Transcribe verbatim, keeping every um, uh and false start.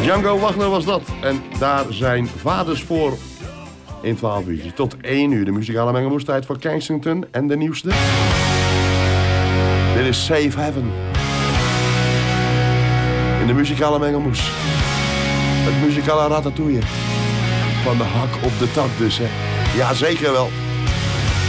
Django Wagner was dat. En daar zijn vaders voor in twaalf uur. Tot één uur de muzikale mengelmoestijd voor Kensington en de nieuwste. Dit is Safe Heaven. In de muzikale mengelmoes. Het muzikale ratatouille. Van de hak op de tak dus, hè. Ja, zeker wel.